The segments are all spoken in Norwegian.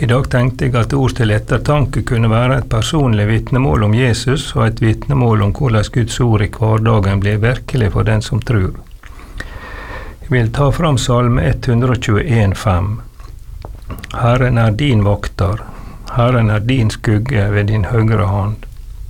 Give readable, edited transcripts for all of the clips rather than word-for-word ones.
I dag tenkte jeg at ord til ettertanke kunne være et personlig vitnemål om Jesus og et vitnemål om hvordan Guds ord i hverdagen blir virkelig for den som tror. Jeg vil ta fram Salme 121,5. Herren er din vokter, Herren er din skugge ved din høyre hånd.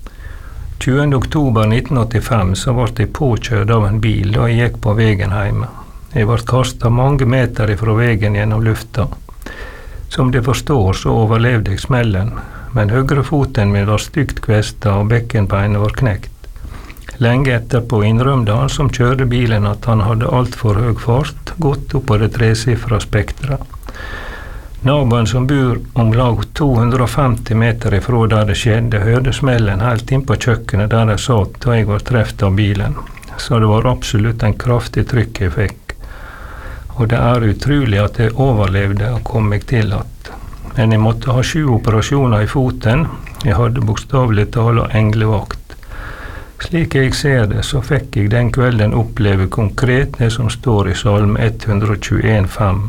20. oktober 1985 så ble jeg påkjørt av en bil da jeg gikk på veien hjemme. Jeg ble kastet mange meter ifra veien gjennom lufta. Som de forstår, så overlevde jeg smellen, men høyrefoten min var stygt kvestet og bekkenbeinet var knekt. Lenge etterpå innrømte han som kjørte bilen at han hadde alt for høy fart, gått opp på det tresifra spektret. Naboen som bor om lag 250 meter ifra der det skjedde, hørte smellen helt inn på kjøkkenet der jeg satt da jeg var treft av bilen, så det var absolutt en kraftig trykk jeg fikk. Og det er utrolig at jeg overlevde og kom meg til att. Men jeg måtte ha 7 operasjoner i foten. Jeg hadde bokstavelig talt englevakt. Slik jeg ser det, så fikk jeg den kvelden oppleve konkret det som står i Salme 121,5.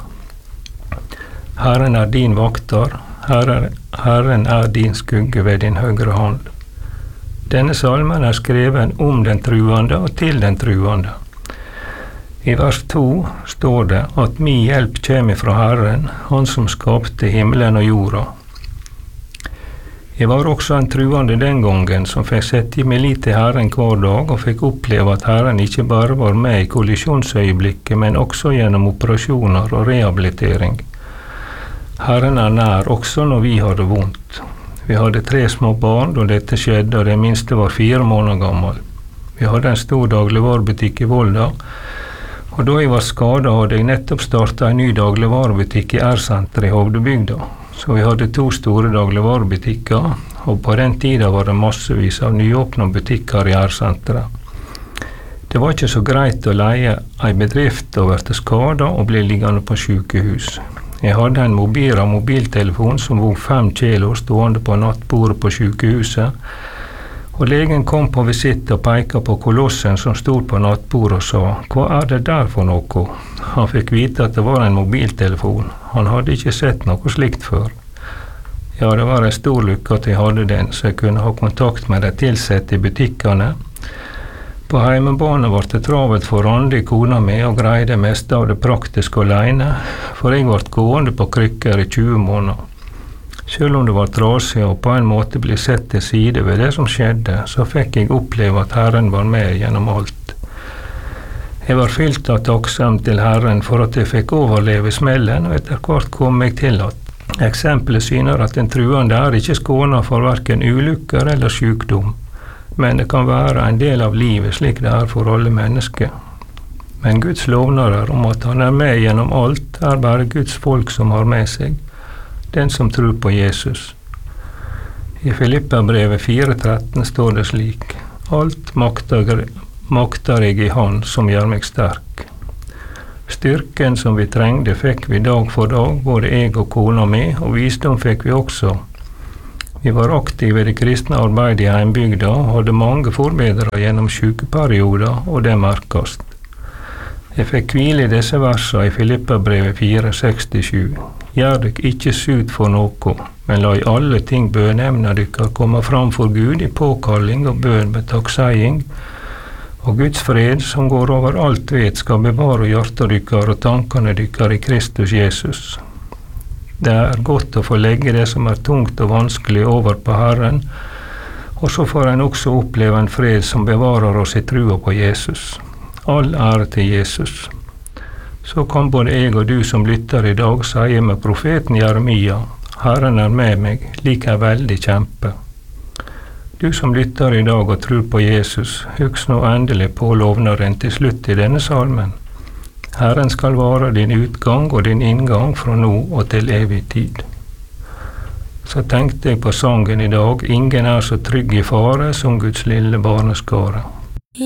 Herren er din vakter, Herren er din skugge ved din høyre hånd. Denne salmen er skreven om den truende og til den truende. I vers 2 står det at min hjelp kommer fra Herren, han som skapte himmelen og jorda. Jeg var også en truende den gangen som fikk sette meg lit til Herren hver dag og fikk oppleve at Herren ikke bare var med i kollisjonsøyeblikket, men også gjennom operasjoner og rehabilitering. Herren er nær også når vi har det vondt. Vi hadde 3 små barn da dette skjedde, og det minste var 4 måneder gammel. Vi hadde en stor dagligvarebutikk i Volda, og da jeg var skadet, hadde jeg nettopp startet en ny dagligvarebutikk i R-senteret i Hovdebygda. Så vi hadde 2 store dagligvarebutikker, og på den tiden var det massevis av nyåpne butikker i R-senteret. Det var ikke så greit å leie en bedrift og bli skadet og bli liggende på sykehus. Jeg hadde en mobiltelefon som vog 5 kilo stående på nattbordet på sykehuset, og legen kom på visitt og pekte på kolossen som stod på nattbordet og sa, «Hva er det der for noe?» Han fikk vite at det var en mobiltelefon. Han hadde ikke sett noe slikt før. Ja, det var en stor lykke at jeg hadde den, så jeg kunne ha kontakt med de tilsatte i butikkene. På heimebane var det travelt for Randi, kona mi, og greide mest av det praktiske alene, for jeg ble gående på krykker i 20 måneder. Selv om det var trasig og på en måte ble sett til side ved det som skjedde, så fikk jeg oppleve at Herren var med gjennom alt. Jeg var fylt av takksomhet til Herren for at jeg fikk overleve smellen, og etter hvert kom jeg til at eksempelet syner at en truende er ikke skånet for hverken ulykker eller sykdom, men det kan være en del av livet slik det er for alle mennesker. Men Guds lovnader om at han er med gjennom alt, er bare Guds folk som har med seg, den som tror på Jesus. I Filipperbrevet 4,13 står det slik, alt makter jeg i Han som gjør meg sterk. Styrken som vi trengte fikk vi dag for dag, både jeg og kona mi, og visdom fikk vi også. Vi var aktive i det kristne arbeidet i heimbygda, og hadde mange forbedret gjennom sykeperioder, og det merkast. Jeg fikk hvile i disse versene i Filipperbrevet 4,67. Gjør dykk ikke sut for noe, men la i alle ting bønevna dykkar komme fram for Gud i påkalling og bøn med takkseiing, og Guds fred, som går over alt vet, skal bevare hjertet dykkar og tankene dykkar i Kristus Jesus. Det er godt å få legge det som er tungt og vanskelig over på Herren, og så får en også oppleve en fred som bevarer oss i trua på Jesus. All ære til Jesus. Så kan både jeg og du som lytter i dag si med profeten Jeremia, Herren er med meg, lik en veldig kjempe. Du som lytter i dag og tror på Jesus, husk nå endelig på lovnaden til slutt i denne salmen. Herren skal være din utgang og din inngang fra nå og til evig tid. Så tenkte jeg på sangen i dag, ingen er så trygg i fare som Guds lille barneskare.